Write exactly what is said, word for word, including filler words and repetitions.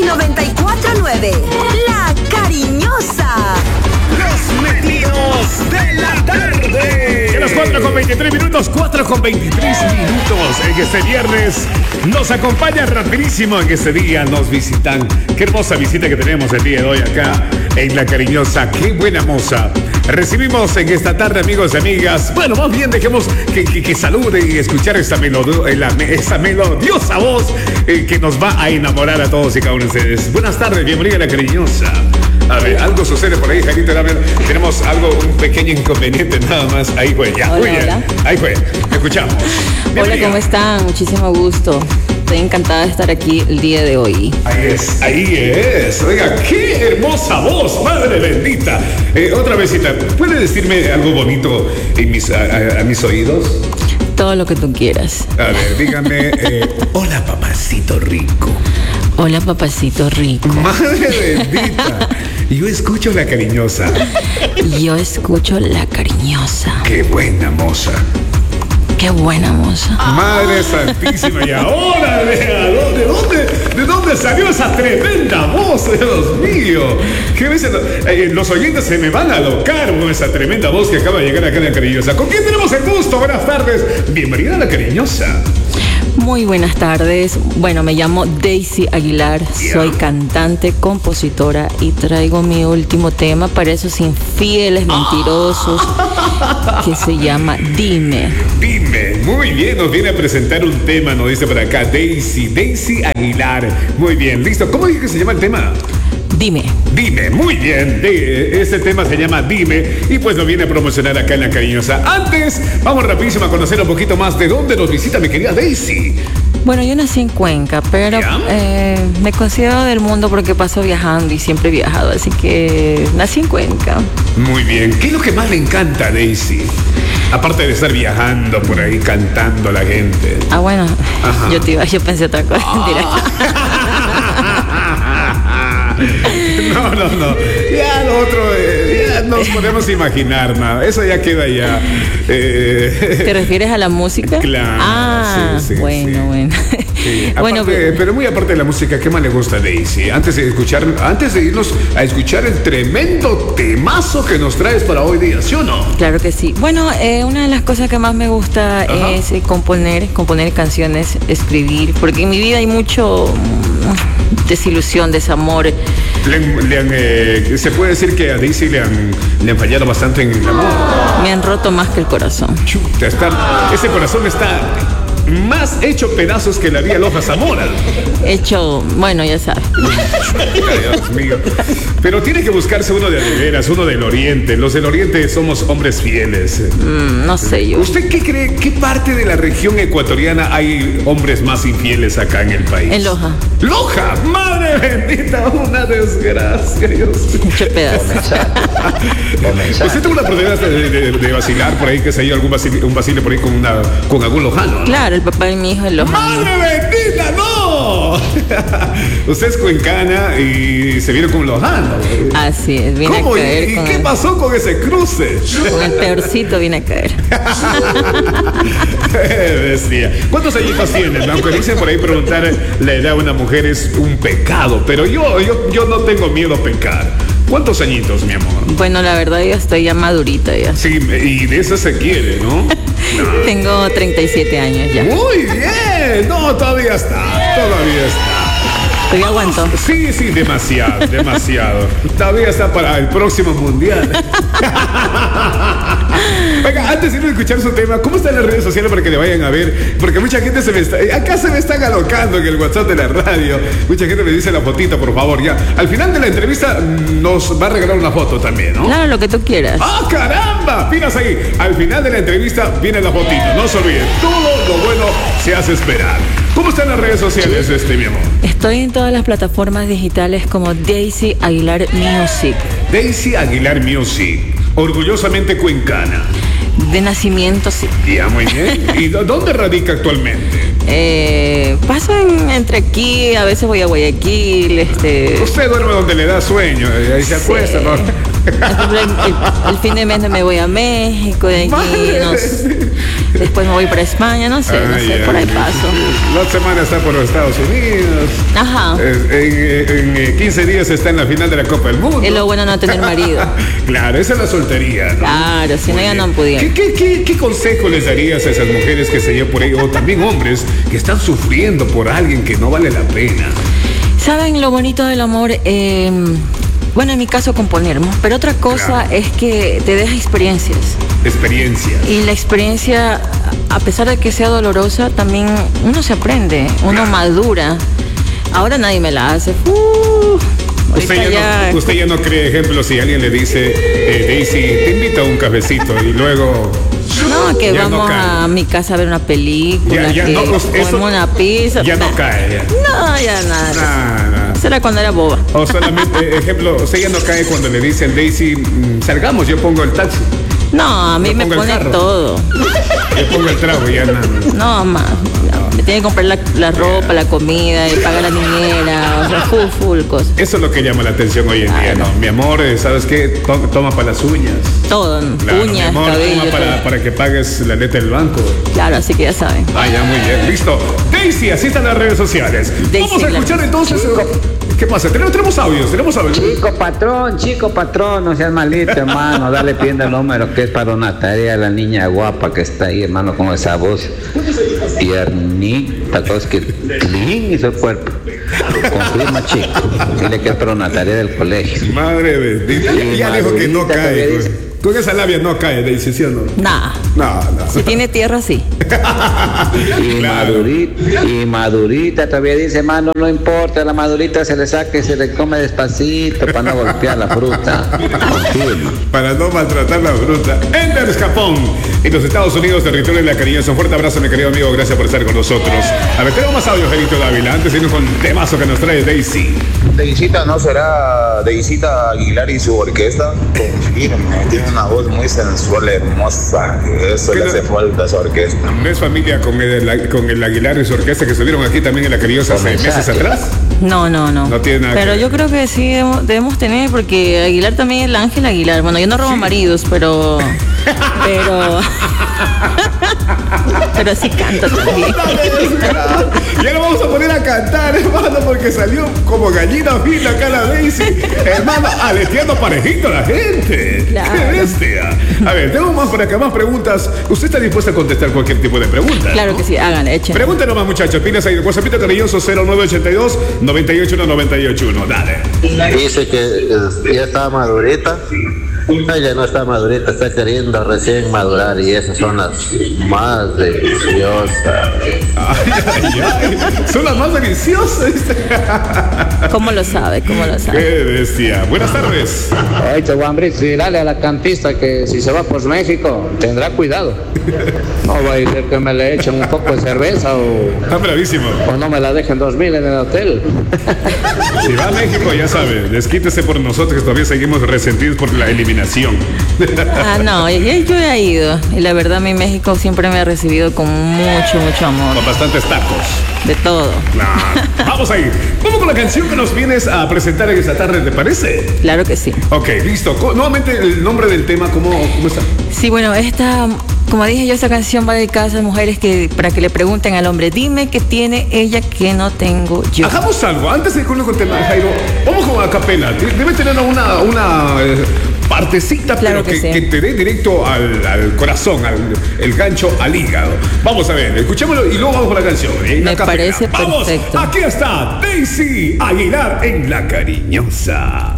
noventa y cuatro nueve. La Cariñosa. Los metidos de la tarde. A las cuatro con veintitrés minutos, cuatro con veintitrés minutos en este viernes. Nos acompaña rapidísimo en este día, nos visitan. Qué hermosa visita que tenemos el día de hoy acá en La Cariñosa. Qué buena moza. Recibimos en esta tarde, amigos y amigas. Bueno, más bien dejemos que, que, que salude y escuchar esta, melodio, la, esta melodiosa voz eh, que nos va a enamorar a todos y cada uno de ustedes. Buenas tardes, bienvenida a La Cariñosa. A ver, algo sucede por ahí, Jairita. Tenemos algo, un pequeño inconveniente nada más. Ahí fue, ya. Hola, Muy bien. hola. Ahí fue. Escuchamos. Hola, ¿cómo están? Muchísimo gusto. Estoy encantada de estar aquí el día de hoy. Ahí es, ahí es. Oiga, qué hermosa voz, madre bendita. Eh, otra besita, ¿puede decirme algo bonito en mis, a, a, a mis oídos? Todo lo que tú quieras. A ver, dígame, eh, hola papacito rico. Hola, papacito rico. Madre bendita. Yo escucho La Cariñosa. Yo escucho La Cariñosa. Qué buena moza. Qué buena moza. Madre santísima, y ahora, ¿de dónde, dónde, de dónde salió esa tremenda voz? Dios mío. ¿Qué veces eh, los oyentes se me van a alocar con esa tremenda voz que acaba de llegar acá en La Cariñosa? ¿Con quién tenemos el gusto? Buenas tardes. Bienvenida a La Cariñosa. Muy buenas tardes. Bueno, me llamo Daisy Aguilar, Yeah. soy cantante, compositora y traigo mi último tema para esos infieles mentirosos que se llama Dime. Dime, muy bien, nos viene a presentar un tema, nos dice por acá Daisy, Daisy Aguilar. Muy bien, listo. ¿Cómo dije que se llama el tema? Dime. Dime, muy bien. De, este tema se llama Dime y pues lo viene a promocionar acá en La Cariñosa. Antes, vamos rapidísimo a conocer un poquito más de dónde nos visita mi querida Daisy. Bueno, yo nací en Cuenca, pero ¿Ya? eh, me considero del mundo porque paso viajando y siempre he viajado, así que nací en Cuenca. Muy bien. ¿Qué es lo que más le encanta a Daisy? Aparte de estar viajando por ahí cantando a la gente. Ah, bueno, Ajá. yo te iba, yo pensé otra cosa. Mentira. No, no, no. Ya lo otro, eh, ya nos podemos imaginar nada. Eso ya queda ya. Eh, ¿Te refieres a la música? Claro, Ah, sí, sí, bueno, sí. bueno. Sí, Bueno, aparte, pero- pero muy aparte de la música, ¿qué más le gusta a Daisy? Antes de escuchar, antes de irnos a escuchar el tremendo temazo que nos traes para hoy día, ¿sí o no? Claro que sí. Bueno, eh, una de las cosas que más me gusta Ajá. es eh, componer, componer canciones, escribir, porque en mi vida hay mucho mm, desilusión, desamor. Le han- le han, eh, se puede decir que a Daisy le han, le han fallado bastante en el amor. Me han roto más que el corazón. Chuta, está, ese corazón está más hecho pedazos que la vía Loja Zamora. Hecho, bueno, ya sabes. Dios mío. Pero tiene que buscarse uno de veras, uno del Oriente. Los del Oriente somos hombres fieles. Mm, no sé yo. ¿Usted qué cree? ¿Qué parte de la región ecuatoriana hay hombres más infieles acá en el país? En Loja. ¡Loja! ¡Madre bendita! Una desgracia, Dios. Hecho pedazo. ¿Usted tuvo la oportunidad de, de- de vacilar por ahí, que se ha ido algún vacile, un vacile por ahí con, una, con algún lojano? ¿No? Claro, el papá de mi hijo es Loja. ¡Madre bendita! ¡No! Usted es cuencana y se vino con lojano. Así es, vine ¿Cómo? a ¿Y, caer y con qué el, pasó con ese cruce? con el peorcito, vine a caer. Decía. ¿Cuántos añitos tienes? Aunque dicen por ahí preguntar la edad de una mujer es un pecado, pero yo, yo, yo no tengo miedo a pecar. ¿Cuántos añitos, mi amor? Bueno, la verdad yo estoy ya madurita ya. Sí, y de eso se quiere, ¿no? No. Tengo treinta y siete años ya. Muy bien. No, todavía está. Todavía está. Todavía aguanto. Sí, sí, demasiado, demasiado. Todavía está para el próximo mundial. Oiga, antes de ir a escuchar su tema, ¿cómo están las redes sociales para que le vayan a ver? Porque mucha gente se me está... Acá se me están alocando en el WhatsApp de la radio. Mucha gente me dice la fotito, por favor, ya. Al final de la entrevista nos va a regalar una foto también, ¿no? Claro, lo que tú quieras. ¡Ah, caramba! Pilas ahí. Al final de la entrevista viene la fotito. No se olviden. Todo lo bueno se hace esperar. ¿Cómo están las redes sociales, este, mi amor? Estoy en todas las plataformas digitales como Daisy Aguilar Music. Daisy Aguilar Music. Orgullosamente cuencana. De nacimiento, sí. Ya, muy bien. ¿Y dó- dónde radica actualmente? Eh, paso en- entre aquí, a veces voy a Guayaquil, este... Usted duerme donde le da sueño. y Ahí se acuesta, ¿no? Por ejemplo, el, el- el fin de mes me voy a México, de allí Madre nos, Después me voy para España, no sé, no Ay, sé, ay, por ahí ay, paso. La semana está por los Estados Unidos. Ajá. Eh, En, en, eh, quince días está en la final de la Copa del Mundo. Es lo bueno no tener marido. Claro, esa es la soltería, ¿no? Claro, si no Muy ya bien. no pudiera. ¿Qué, qué, qué, qué consejo les darías a esas mujeres que se llevan por ahí, o también hombres que están sufriendo por alguien que no vale la pena? ¿Saben lo bonito del amor? Eh, bueno, en mi caso componer, ¿no? Pero otra cosa Claro. es que te deja experiencias. Experiencias. Y la experiencia, a pesar de que sea dolorosa, también uno se aprende, uno Claro. madura. Ahora nadie me la hace. Uh, Usted ahorita ya, no, usted ya no cree ejemplo si alguien le dice, eh, Daisy, te invito a un cafecito y luego... No, que Ya no vamos cae. a mi casa a ver una película, Ya- ya que no, pues, comemos eso una pizza. ya no Nah. cae, ya. No, ya nada. Nah, nah. Eso era cuando era boba. O solamente, ejemplo, usted ya no cae cuando le dicen, Daisy, mm, salgamos, yo pongo el taxi, No, a mí Yo me pongo el pone carro. todo. yo pongo el trago, ya nada. No, más. Me tiene que comprar la, la ropa, la comida, y pagar la niñera, o sea, full, full cosas. Eso es lo que llama la atención hoy en día, ¿no? Mi amor, eh, ¿sabes qué? To- Toma para las uñas. Todo, Claro, mi uñas, amor, cabello. toma para, todo. para que pagues la letra del banco. Claro, así que ya saben. Ah, ya, muy bien, listo. Daisy, así están las redes sociales. Daisy, Vamos a la- escuchar entonces. ¿Qué pasa? Tenemos, tenemos audios, tenemos audios. Chico patrón, chico patrón, no seas malito, hermano. Dale pienda el número que es para una tarea a la niña guapa que está ahí, hermano, con esa voz tiernita, cosa que clean hizo el cuerpo. Confirma, chico. Dile que es para una tarea del colegio. Madre bendita. Ya, ya dijo que no Madurita, cae. todavía Con, dice. con esa labia no cae, Daisy, ¿sí o no? Nah. No, no. Si tiene tierra, sí. Y Claro. madurita, y madurita todavía dice, hermano, no importa, la madurita se le saca y se le come despacito para no golpear la fruta. Confirma. Para no maltratar la fruta. Ender Escapón. En los Estados Unidos, territorio de la cariñosa. Un fuerte abrazo, mi querido amigo. Gracias por estar con nosotros. A ver, tenemos más audio, Gerito Dávila. Antes de irnos con el temazo que nos trae Daisy. Deisita no será Deisita Aguilar y su orquesta. Confirme, tiene una voz muy sensual, hermosa. Eso ¿Qué le no- hace falta a esa orquesta. ¿No es familia con el, con el Aguilar y su orquesta que estuvieron aquí también en la cariñosa hace Comenzaste. meses atrás? No, no, no. No tiene nada Pero que yo ver. creo que sí debemos, debemos tener, porque Aguilar también es el Ángel Aguilar. Bueno, yo no robo Sí. maridos, pero. Pero. Pero sí canto también. Ya lo vamos a poner a cantar, hermano, porque salió como gallina fina acá la Daisy. Hermano, aleteando parejito a la gente. Claro. ¡Qué bestia! A ver, tengo más por acá, más preguntas. ¿Usted está dispuesta a contestar cualquier tipo de pregunta? Claro que sí, háganle, echen. Pregunta nomás, muchachos. Pilas ahí. WhatsAppito cariñoso cero nueve ocho dos, nueve ocho uno, nueve ocho uno. Dale. Dice que eh, ya está madurita. Ella no está madurita, está queriendo recién madurar y esas son las más deliciosas. Ay, ay, ay. Son las más deliciosas. ¿Cómo lo sabe? ¿Cómo lo ¡Qué sabe? bestia! Buenas tardes. Ay, Chaguambris, dale a la campista que si se va por México, tendrá cuidado. No va a ser que me le echen un poco de cerveza o, Está bravísimo. o no me la dejen dormir en el hotel. Si va a México, ya sabe, desquítese por nosotros que todavía seguimos resentidos por la eliminación. Ah, no, yo, yo he ido. Y la verdad, mi México siempre me ha recibido con mucho, mucho amor. Con bastantes tacos. De todo. Claro. Vamos ahí. Vamos con la canción que nos vienes a presentar en esta tarde, ¿te parece? Claro que sí. Ok, listo. Co- Nuevamente el nombre del tema, ¿cómo, cómo está? Sí, bueno, esta, como dije yo, esta canción va dedicada a esas mujeres que, para que le pregunten al hombre, dime qué tiene ella que no tengo yo. Hagamos algo. Antes de ir con el tema, Jairo, vamos con a capela. Te- Debe tener una, una eh, partecita, Claro pero que, que sí. que te dé directo al, al corazón, al el gancho al hígado. Vamos a ver, escuchémoslo y luego vamos con la canción. ¿eh? Me A capela. parece Vamos, perfecto. aquí está Daisy Aguilar en La Cariñosa.